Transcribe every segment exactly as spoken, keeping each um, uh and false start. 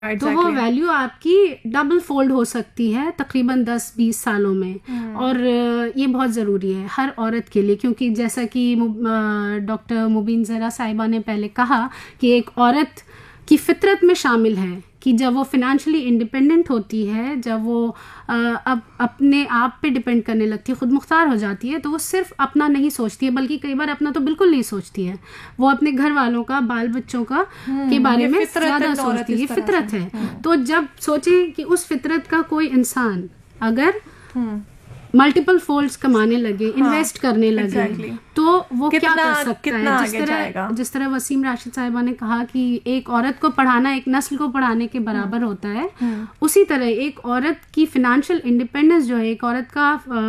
तो वो वैल्यू आपकी डबल फोल्ड हो सकती है तकरीबन दस बीस सालों में। hmm. और ये बहुत ज़रूरी है हर औरत के लिए, क्योंकि जैसा कि डॉक्टर मुबीन ज़हरा साहिबा ने पहले कहा कि एक औरत की फितरत में शामिल है कि जब वो फिनेंशियली इंडिपेंडेंट होती है, जब वो आ, अब अपने आप पे डिपेंड करने लगती है, खुद मुख्तार हो जाती है, तो वो सिर्फ अपना नहीं सोचती है, बल्कि कई बार अपना तो बिल्कुल नहीं सोचती है, वो अपने घर वालों का, बाल बच्चों का के बारे में ज़्यादा सोचती है। ये फितरत है। तो जब सोचें कि उस फितरत का कोई इंसान अगर मल्टीपल फोल्ड्स कमाने लगे, इन्वेस्ट हाँ, करने लगे exactly. तो वो कितना, क्या कर सकता है। जिस तरह जिस तरह वसीम राशिद साहिबा ने कहा कि एक औरत को पढ़ाना एक नस्ल को पढ़ाने के बराबर होता है, उसी तरह एक औरत की फिनेंशियल इंडिपेंडेंस जो है, एक औरत का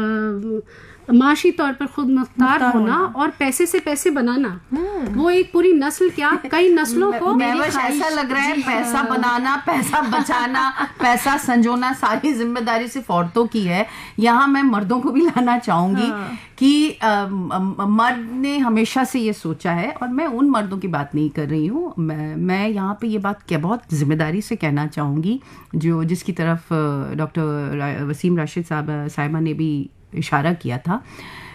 आ, माशी तौर पर खुद मुख्तार होना और पैसे से पैसे बनाना, वो एक पूरी नस्ल क्या कई नस्लों को ऐसा लग रहा है पैसा बनाना, पैसा बचाना, पैसा संजोना सारी जिम्मेदारी सिर्फ औरतों की है। यहाँ मैं मर्दों को भी लाना चाहूंगी हाँ। कि मर्द ने हमेशा से ये सोचा है, और मैं उन मर्दों की बात नहीं कर रही हूँ, मैं मैं यहाँ पे ये बात क्या बहुत जिम्मेदारी से कहना चाहूंगी, जो जिसकी तरफ डॉक्टर वसीम राशिद साहब साहिबा ने भी इशारा किया था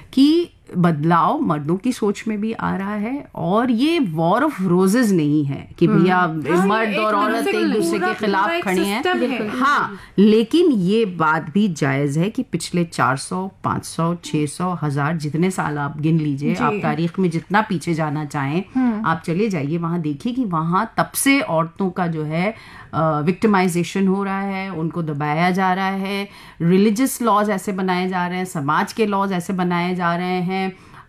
कि बदलाव मर्दों की सोच में भी आ रहा है, और ये वॉर ऑफ रोजेस नहीं है कि भैया मर्द और औरत एक दूसरे के खिलाफ खड़े हैं। हाँ, लेकिन ये बात भी जायज है कि पिछले चार सौ पाँच सौ छह सौ हजार जितने साल आप गिन लीजिए, आप तारीख में जितना पीछे जाना चाहें आप चले जाइए, वहां देखिए कि वहां तब से औरतों का जो है विक्टिमाइजेशन हो रहा है, उनको दबाया जा रहा है, रिलीजियस लॉज ऐसे बनाए जा रहे हैं, समाज के लॉज ऐसे बनाए जा रहे हैं,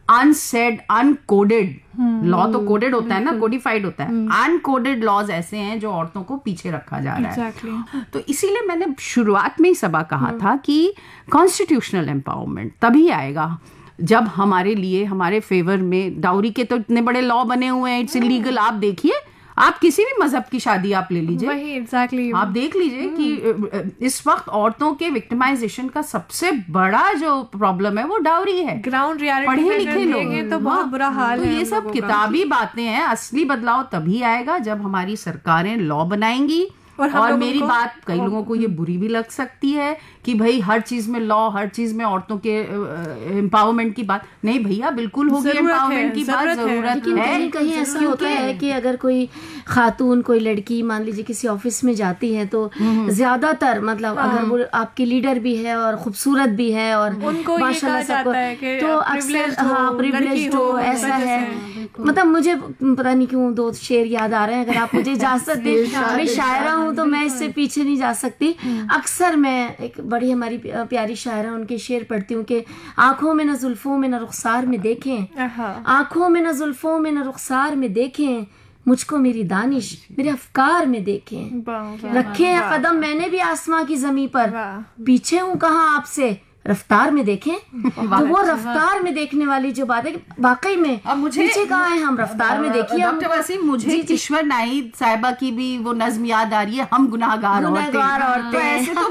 अनसेड अनकोडेड लॉ तो कोडेड होता है ना, कोडिफाइड होता है, अनकोडेड लॉज ऐसे हैं जो औरतों को पीछे रखा जा रहा exactly. है। तो इसीलिए मैंने शुरुआत में ही सबा कहा था कि कॉन्स्टिट्यूशनल एम्पावरमेंट तभी आएगा जब हमारे लिए, हमारे फेवर में, डाउरी के तो इतने बड़े लॉ बने हुए हैं, इट्स इलीगल। आप देखिए, आप किसी भी मजहब की शादी आप ले लीजिए, वही एग्जैक्टली आप देख लीजिए कि इस वक्त औरतों के विक्टिमाइजेशन का सबसे बड़ा जो प्रॉब्लम है वो डाउरी है। ग्राउंड रियलिटी पढ़े लिखे लोग तो बहुत बुरा हाल है। ये सब किताबी बातें हैं, असली बदलाव तभी आएगा जब हमारी सरकारें लॉ बनाएंगी। और, और मेरी बात कई लोगों को ये बुरी भी लग सकती है कि भाई हर चीज में लॉ, हर चीज में औरतों के एम्पावरमेंट की बात नहीं, भैया बिल्कुल होगी एम्पावरमेंट की बात, जरूरत है। कहीं कहीं ऐसा होता है कि अगर कोई खातून, कोई लड़की मान लीजिए किसी ऑफिस में जाती है तो ज्यादातर मतलब अगर वो आपकी लीडर भी है और खूबसूरत भी है और माशाल्लाह सबको, तो अक्सर हाँ प्रिविलेज हो, ऐसा है। मतलब मुझे पता नहीं क्यों दो शेर याद आ रहे हैं, अगर आप मुझे इजाजत दें, मैं शायरा हूँ तो मैं इससे पीछे नहीं जा सकती। अक्सर मैं एक बड़ी हमारी प्यारी शायरा, उनके शेर पढ़ती हूँ कि आंखों में न जुल्फों में न रुखसार में देखें, आंखों में न जुल्फों में न रुखसार में देखें, मुझको मेरी दानिश मेरे अफकार में देखें, रखे हैं कदम मैंने भी आसमां की जमीन पर, पीछे हूँ कहाँ आपसे रफ्तार में देखें। तो वो रफ्तार में देखने वाली जो बात है, वाकई में अब मुझे पीछे कहाँ है, हम रफ्तार में देखिए। डॉक्टर वसीम, मुझे ईश्वर नाइद साहिबा की भी वो नज्म याद आ रही है, हम गुनाहगार औरतें। तो ऐसे तो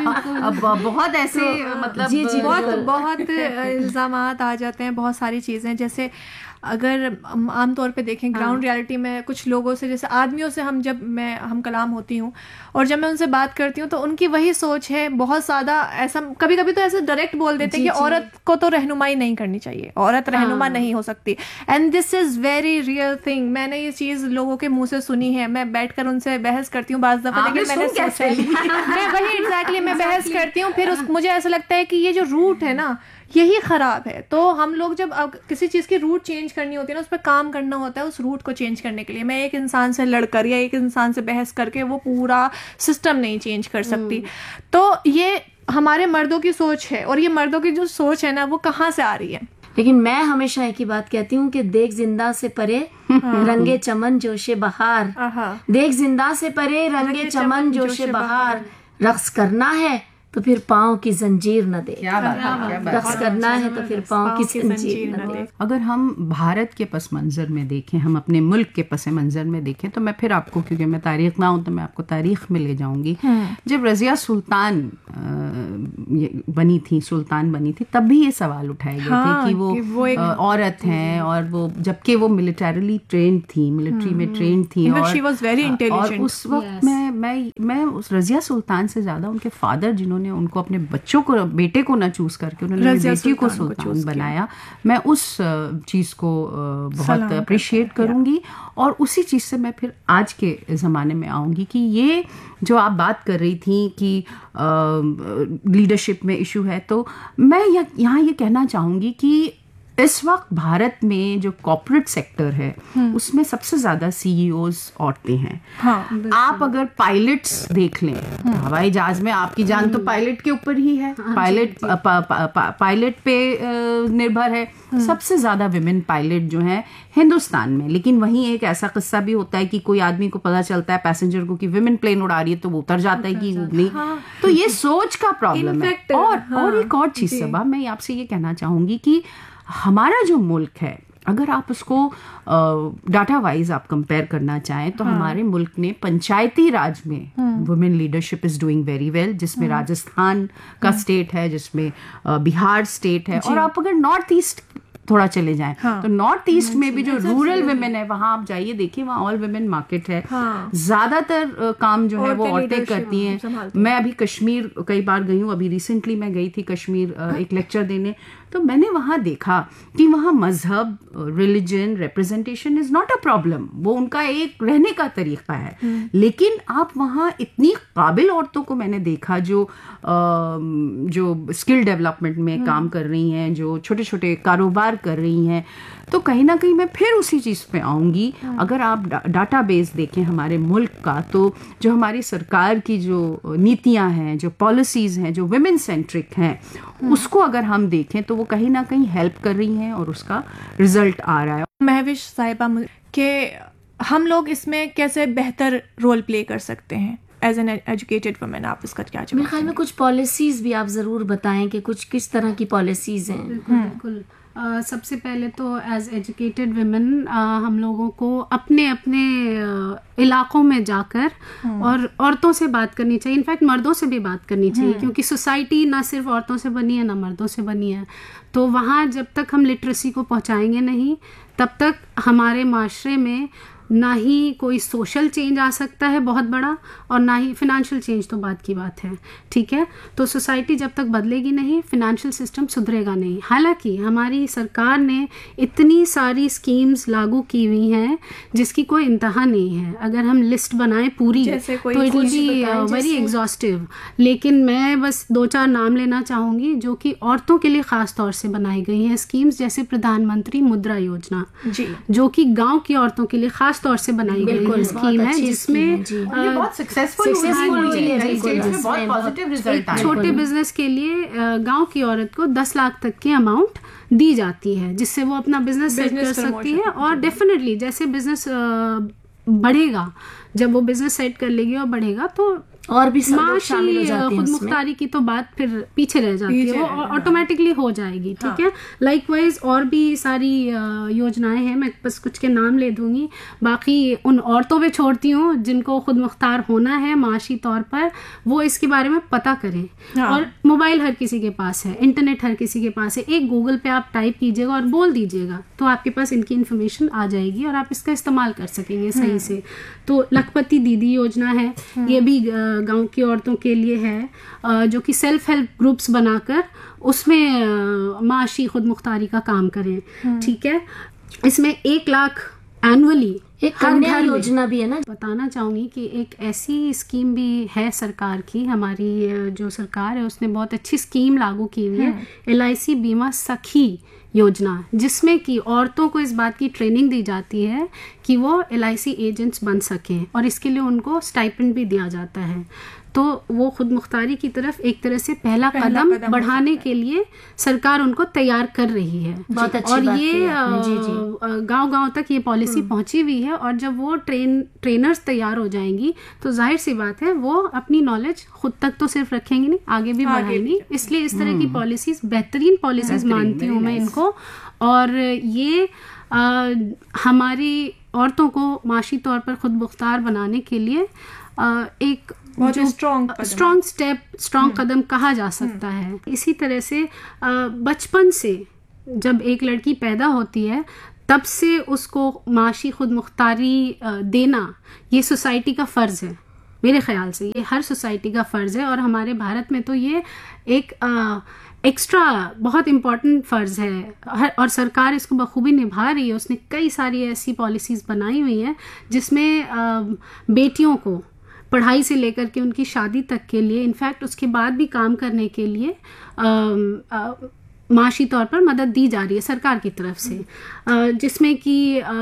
बहुत, बहुत ऐसे मतलब जी जी बहुत बहुत इल्जामात आ जाते हैं, बहुत सारी चीजें। जैसे अगर आमतौर पे देखें ग्राउंड रियलिटी में कुछ लोगों से, जैसे आदमियों से हम जब मैं हम कलाम होती हूँ और जब मैं उनसे बात करती हूँ तो उनकी वही सोच है, बहुत ज़्यादा ऐसा कभी कभी तो ऐसे डायरेक्ट बोल देते हैं कि औरत को तो रहनुमाई नहीं करनी चाहिए, औरत रहनुमा नहीं हो सकती। And this is very real thing. मैंने ये चीज़ लोगों के मुंह से सुनी है, मैं बैठ कर उनसे बहस करती हूँ बाज़ दफ़ा, लेकिन मैंने सोचा मैं वही एग्जैक्टली मैं बहस करती हूँ, फिर मुझे ऐसा लगता है कि ये जो रूट है ना यही खराब है। तो हम लोग जब अब किसी चीज़ की रूट चेंज करनी होती है ना, उस पर काम करना होता है, उस रूट को चेंज करने के लिए मैं एक इंसान से लड़कर या एक इंसान से बहस करके वो पूरा सिस्टम नहीं चेंज कर सकती। तो ये हमारे मर्दों की सोच है, और ये मर्दों की जो सोच है ना वो कहाँ से आ रही है। लेकिन मैं हमेशा एक ही बात कहती हूँ कि देख जिंदा से परे रंगे चमन जोशे बहार, देख जिंदा से परे रंगे चमन जोशे बहार, रक्स करना है तो फिर पाँव की जंजीर न दे। क्या बात है, क्या बात रक्स करना है तो फिर पाँव की जंजीर न दे। अगर हम भारत के पस मंजर में देखें, हम अपने मुल्क के पस मंजर में देखें, तो मैं फिर आपको, क्योंकि मैं तारीख ना हूँ तो मैं आपको तारीख में ले जाऊंगी। जब रजिया सुल्तान बनी थी, सुल्तान बनी थी, तब भी ये सवाल उठाए गए थे कि वो, वो औरत हैं और वो, जबकि वो मिलिटरीली ट्रेंड थी, मिलिट्री में ट्रेंड थी, और शी वाज वेरी इंटेलिजेंट। और उस वक्त मैं मैं मैं उस रजिया सुल्तान से ज्यादा उनके फादर, जिन्होंने उनको अपने बच्चों को, बेटे को ना चूज करके उन्होंने बेटी को सुल्तान बनाया, मैं उस चीज को बहुत अप्रिशिएट करूंगी। और उसी चीज से मैं फिर आज के जमाने में आऊंगी कि ये जो आप बात कर रही थी कि लीडरशिप में इशू है, तो मैं यहाँ ये कहना चाहूंगी कि इस वक्त भारत में जो कॉर्पोरेट सेक्टर है उसमें सबसे ज्यादा सीईओज औरतें हैं। हाँ, आप अगर पायलट्स देख लें, हवाई जहाज में आपकी जान तो पायलट के ऊपर ही है, पायलट पा, पा, पा, पायलट पे निर्भर है। सबसे ज्यादा विमेन पायलट जो हैं हिंदुस्तान में। लेकिन वहीं एक ऐसा किस्सा भी होता है कि कोई आदमी को पता चलता है पैसेंजर को कि विमेन प्लेन उड़ा रही है, तो वो उतर जाता है कि नहीं। हाँ, तो ये सोच का प्रॉब्लम है। और हाँ, और एक और चीज सबा, मैं आपसे ये कहना चाहूंगी कि हमारा जो मुल्क है, अगर आप उसको डाटा वाइज आप कंपेयर करना चाहें तो हाँ. हमारे मुल्क ने पंचायती राज में women leadership is doing very well, जिसमें राजस्थान का स्टेट है, जिसमें बिहार स्टेट है। और आप अगर नॉर्थ ईस्ट थोड़ा चले जाएं हाँ. तो नॉर्थ ईस्ट में भी जो रूरल विमेन है, वहां आप जाइए, देखिए वहाँ ऑल विमेन मार्केट है। हाँ. ज्यादातर काम जो है वो औरतें करती हैं। मैं अभी कश्मीर कई बार गई हूँ, अभी रिसेंटली मैं गई थी कश्मीर एक लेक्चर देने, तो मैंने वहाँ देखा कि वहाँ मजहब, religion, representation is not a problem, वो उनका एक रहने का तरीका है। लेकिन आप वहाँ इतनी काबिल औरतों को मैंने देखा जो जो स्किल डेवलपमेंट में काम कर रही हैं, जो छोटे छोटे कारोबार कर रही हैं। तो कहीं ना कहीं मैं फिर उसी चीज़ पे आऊँगी। अगर आप डा, डाटाबेस देखें हमारे मुल्क का, तो जो हमारी सरकार की जो नीतियाँ हैं, जो पॉलिसीज़ हैं, जो विमेन सेंट्रिक हैं, उसको अगर हम देखें तो वो कहीं ना कहीं हेल्प कर रही हैं और उसका रिजल्ट आ रहा है। महविश साहिबा के हम लोग इसमें कैसे बेहतर रोल प्ले कर सकते हैं एज एन एजुकेटेड वुमेन, आप इसका क्या जवाब? मेरे ख्याल में कुछ पॉलिसीज भी आप ज़रूर बताएं कि कुछ किस तरह की पॉलिसीज हैं। बिल्कुल। Uh, सबसे पहले तो एज एजुकेटेड वुमेन हम लोगों को अपने अपने uh, इलाकों में जाकर और औरतों से बात करनी चाहिए, इनफैक्ट मर्दों से भी बात करनी चाहिए, क्योंकि सोसाइटी ना सिर्फ औरतों से बनी है ना मर्दों से बनी है। तो वहाँ जब तक हम लिटरेसी को पहुँचाएंगे नहीं, तब तक हमारे माशरे में ना ही कोई सोशल चेंज आ सकता है बहुत बड़ा, और ना ही फिनेंशियल चेंज, तो बात की बात है। ठीक है, तो सोसाइटी जब तक बदलेगी नहीं, फिनेंशियल सिस्टम सुधरेगा नहीं। हालांकि हमारी सरकार ने इतनी सारी स्कीम्स लागू की हुई हैं जिसकी कोई इंतहा नहीं है। अगर हम लिस्ट बनाएं पूरी तो it will be very exhaustive, लेकिन मैं बस दो चार नाम लेना चाहूँगी जो कि औरतों के लिए ख़ास तौर से बनाई गई हैं स्कीम्स, जैसे प्रधानमंत्री मुद्रा योजना, जो कि गाँव की औरतों के लिए खास तौर से बनाई गई स्कीम है, जिसमें बहुत सक्सेसफुल छोटे बिजनेस के लिए गांव की औरत को दस लाख तक की अमाउंट दी जाती है, जिससे वो अपना बिजनेस सेट कर सकती है। और डेफिनेटली जैसे बिजनेस बढ़ेगा, जब वो बिजनेस सेट कर लेगी और बढ़ेगा, तो और भी शामिल खुद मुख्तारी की तो बात फिर पीछे रह जाती है, वो ऑटोमेटिकली हो जाएगी। ठीक है, लाइकवाइज और भी सारी योजनाएं हैं, मैं बस कुछ के नाम ले दूंगी, बाकी उन औरतों पे छोड़ती हूँ जिनको खुद मुख्तार होना है माशी तौर पर, वो इसके बारे में पता करें। हाँ। और मोबाइल हर किसी के पास है, इंटरनेट हर किसी के पास है, एक गूगल पे आप टाइप कीजिएगा और बोल दीजिएगा, तो आपके पास इनकी इन्फॉर्मेशन आ जाएगी और आप इसका इस्तेमाल कर सकेंगे सही से। तो लखपति दीदी योजना है, ये भी गांव की औरतों के लिए है, जो कि सेल्फ हेल्प ग्रुप्स बनाकर उसमें माशी खुद मुख्तारी का काम करें। ठीक है, इसमें एक लाख एनुअली एक कन्या योजना भी है ना। बताना चाहूँगी कि एक ऐसी स्कीम भी है सरकार की, हमारी जो सरकार है उसने बहुत अच्छी स्कीम लागू की हुई है, एल आई सी बीमा सखी योजना, जिसमें कि औरतों को इस बात की ट्रेनिंग दी जाती है कि वो एल आई सी एजेंट्स बन सकें, और इसके लिए उनको स्टाइपेंड भी दिया जाता है। तो वो खुद मुख्तारी की तरफ एक तरह से पहला, पहला कदम, कदम बढ़ाने के लिए सरकार उनको तैयार कर रही है। बहुत अच्छी और बात ये गांव-गांव तक ये पॉलिसी पहुंची हुई है, और जब वो ट्रेन ट्रेनर्स तैयार हो जाएंगी तो जाहिर सी बात है वो अपनी नॉलेज खुद तक तो सिर्फ रखेंगी नहीं, आगे भी बढ़ाएंगी। इसलिए इस तरह की पॉलिसीज बेहतरीन पॉलिसीज मानती हूँ मैं इनको। और ये आ, हमारी औरतों को माशी तौर पर खुद मुख्तार बनाने के लिए आ, एक जो स्ट्रॉन्ग स्ट्रॉन्ग स्टेप स्ट्रॉन्ग कदम कहा जा सकता है। इसी तरह से बचपन से जब एक लड़की पैदा होती है तब से उसको माशी खुद मुख्तारी देना ये सोसाइटी का फ़र्ज़ है। मेरे ख्याल से ये हर सोसाइटी का फ़र्ज़ है, और हमारे भारत में तो ये एक एक्स्ट्रा बहुत इम्पॉर्टेंट फ़र्ज़ है, और सरकार इसको बखूबी निभा रही है। उसने कई सारी ऐसी पॉलिसीज़ बनाई हुई हैं जिसमें बेटियों को पढ़ाई से लेकर के उनकी शादी तक के लिए, इनफैक्ट उसके बाद भी काम करने के लिए आ, आ, माशी तौर पर मदद दी जा रही है सरकार की तरफ से, जिसमें कि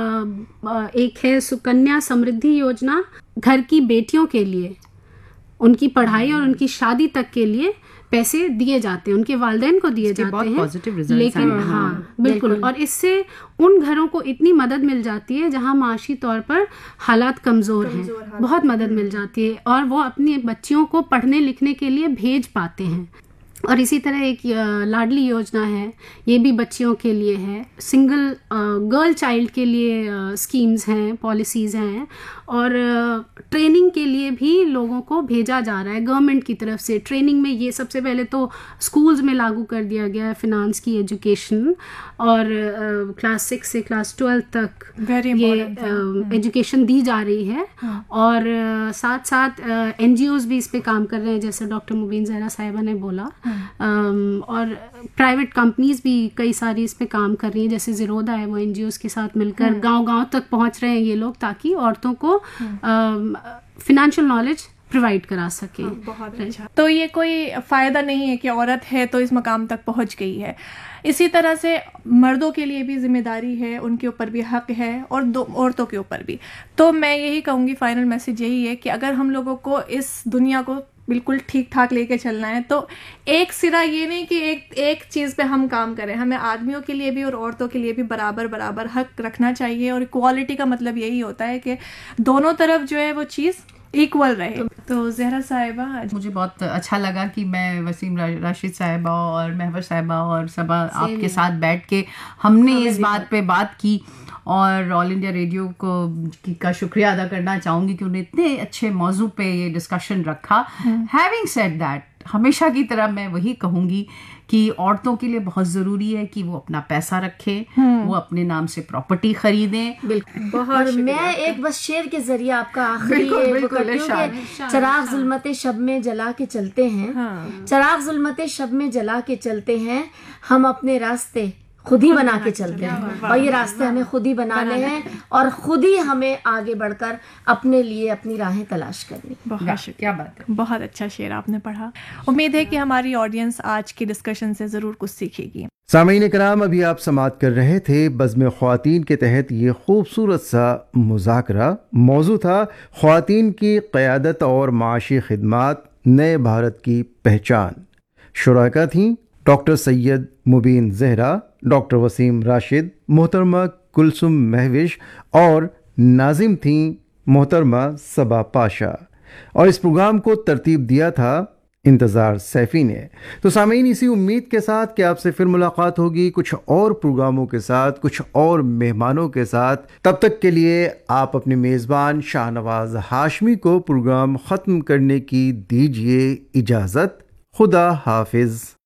एक है सुकन्या समृद्धि योजना, घर की बेटियों के लिए उनकी पढ़ाई और उनकी शादी तक के लिए पैसे दिए जाते हैं, उनके वालिदैन को दिए जाते हैं। लेकिन हाँ बिल्कुल, और इससे उन घरों को इतनी मदद मिल जाती है जहां माशी तौर पर हालात कमज़ोर हैं, बहुत मदद मिल जाती है, और वो अपनी बच्चियों को पढ़ने लिखने के लिए भेज पाते हैं। और इसी तरह एक लाडली योजना है, ये भी बच्चियों के लिए है। सिंगल गर्ल चाइल्ड के लिए स्कीम्स हैं, पॉलिसीज़ हैं, और ट्रेनिंग के लिए भी लोगों को भेजा जा रहा है गवर्नमेंट की तरफ से। ट्रेनिंग में ये सबसे पहले तो स्कूल्स में लागू कर दिया गया है फिनांस की एजुकेशन, और क्लास सिक्स से क्लास ट्वेल्व तक ये एजुकेशन दी जा रही है। और साथ साथ एन जी ओज़ भी इस पे काम कर रहे हैं, जैसे डॉक्टर मुबीन ज़हरा साहिबा ने बोला। Um, और प्राइवेट कंपनीज भी कई सारी इस पे काम कर रही हैं, जैसे ज़िरोदा है, वो एनजीओज़ के साथ मिलकर गांव-गांव तक पहुंच रहे हैं ये लोग, ताकि औरतों को फिनेंशियल नॉलेज प्रोवाइड करा सके। बहुत अच्छा। तो ये कोई फ़ायदा नहीं है कि औरत है तो इस मकाम तक पहुंच गई है। इसी तरह से मर्दों के लिए भी जिम्मेदारी है, उनके ऊपर भी हक है, और दो औरतों के ऊपर भी। तो मैं यही कहूँगी, फाइनल मैसेज यही है कि अगर हम लोगों को इस दुनिया को बिल्कुल ठीक ठाक लेके चलना है तो एक सिरा ये नहीं कि एक एक चीज़ पे हम काम करें, हमें आदमियों के लिए भी और औरतों के लिए भी बराबर बराबर हक रखना चाहिए। और इक्वालिटी का मतलब यही होता है कि दोनों तरफ जो है वो चीज़ इक्वल रहे। तो ज़हरा साहिबा, मुझे बहुत अच्छा लगा कि मैं वसीम राशिद साहिबा और महवर साहिबा और सबा आपके साथ बैठ के हमने इस बात पे बात की, और ऑल इंडिया रेडियो को का शुक्रिया अदा करना चाहूँगी कि उन्हें इतने अच्छे मौजू पे ये डिस्कशन रखा। हैविंग सेड दैट, हमेशा की तरह मैं वही कहूँगी कि औरतों के लिए बहुत ज़रूरी है कि वो अपना पैसा रखें, वो अपने नाम से प्रॉपर्टी खरीदें। बिल्कुल। और मैं एक बस शेर के जरिए आपका आखिरी चराग जुल्मते शब में जला के चलते हैं, हाँ। चराग जुल्मते शब में जला के चलते हैं, हम अपने रास्ते खुद ही बना के चलते हैं, और ये रास्ते हमें खुद ही बनाने हैं, और खुद ही हमें आगे बढ़कर अपने लिए अपनी राहें तलाश करनी। बहुत क्या बात है, बहुत अच्छा शेर आपने पढ़ा। उम्मीद है कि हमारी ऑडियंस आज की डिस्कशन से ज़रूर कुछ सीखेगी। सामीन कराम, अभी आप समाअत कर रहे थे बज़्म ख्वातीन के तहत ये खूबसूरत सा मुज़ाकरा। मौजू था ख्वातीन की क़यादत और माशी खिदमात, नए भारत की पहचान। शुराका थीं डॉक्टर सैयद मुबीन ज़हरा, डॉक्टर वसीम राशिद, मोहतरमा कुलसुम महविश, और नाजिम थीं मोहतरमा सबा पाशा। और इस प्रोग्राम को तरतीब दिया था इंतज़ार सैफ़ी ने। तो सामीन, इसी उम्मीद के साथ कि आपसे फिर मुलाकात होगी कुछ और प्रोग्रामों के साथ, कुछ और मेहमानों के साथ। तब तक के लिए आप अपने मेज़बान शाहनवाज हाशमी को प्रोग्राम ख़त्म करने की दीजिए इजाज़त। खुदा हाफिज़।